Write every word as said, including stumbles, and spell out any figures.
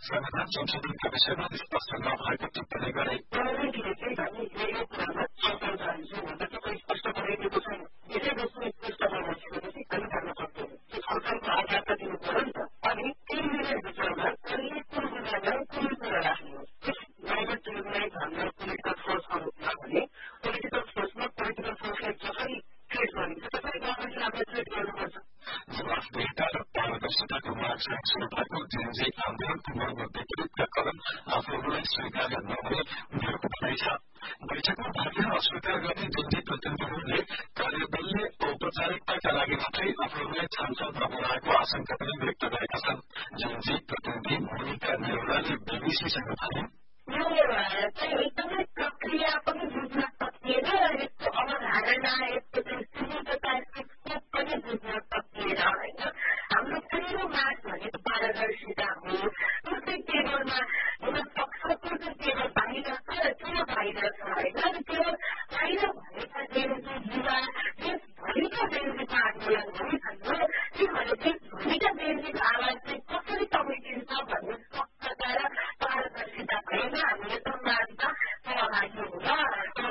संविधान संशोधनका विषयमा स्पष्ट नभएको टिप्पणी गरे। जवाफदेहिता र पारदर्शिताको माग शुरू भएको जेएनजी आन्दोलनको मर्म विपरीतका कदम आफूहरूलाई स्वीकार्य नहुने उनीहरूको भनाइ छ। बैठकमा भाग लिन अस्वीकार गर्ने जेएनजी प्रतिनिधिहरूले कार्यदलले औपचारिकताका लागि मात्रै आफूहरूलाई सांसदमा बोलाएको आशंका पनि व्यक्त गरेका छन्। जेएनजी प्रतिनिधि मोनिका नेउराले बीबीसीसँग भने एकदमै प्रक्रिया पनि बुझ्न सकिएन र यस्तो अवधारणा यस्तो पनि बुझ्न सकिएन होइन। हाम्रो पहिलो माग भनेको पारदर्शिता हो। प्रत्येक टेबलमा हुन सक्छ प्रत्येक टेबल बाहिर छ र किन बाहिर छ होइन। र टेबल बाहिर भनेका जेएनजी युवा देशभरिका जेएनजीको आन्दोलन भनिसक्नु